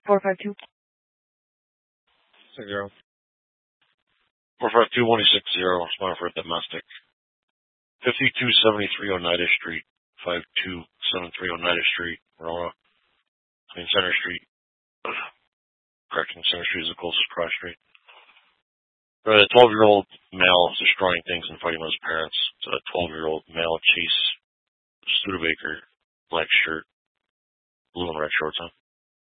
452. 60. 452 160. Responding for a domestic. 5273 Oneida Street. 5273 Oneida Street, Aurora. Center Street. Correction, Center Street is the closest cross street. A 12-year-old male is destroying things and fighting with his parents. It's a 12-year-old male, Chase Studebaker, black shirt, blue and red shorts on.